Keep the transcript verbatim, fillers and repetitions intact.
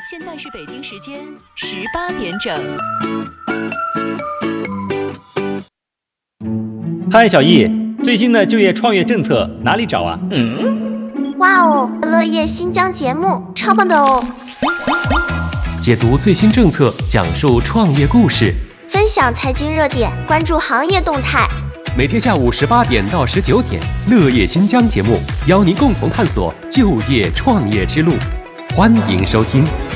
现在是北京时间十八点整。 嗨，小易，最新的就业创业政策哪里找啊？嗯， 哇哦，乐业新疆节目超棒的哦！ 解读最新政策，讲述创业故事， 分享财经热点，关注行业动态。 每天下午十八点到十九点，乐业新疆节目邀您共同探索就业创业之路，欢迎收听。